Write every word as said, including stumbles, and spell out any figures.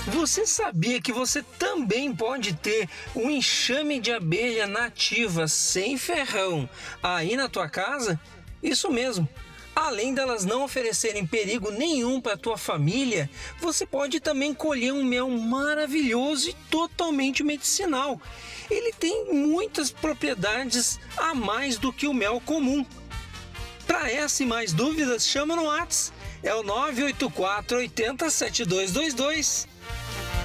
Você sabia que você também pode ter um enxame de abelha nativa sem ferrão aí na tua casa? Isso mesmo. Além delas não oferecerem perigo nenhum para tua família, você pode também colher um mel maravilhoso e totalmente medicinal. Ele tem muitas propriedades a mais do que o mel comum. Para essa e mais dúvidas, chama no WhatsApp. É o nove oito quatro, oitenta, setenta e dois vinte e dois.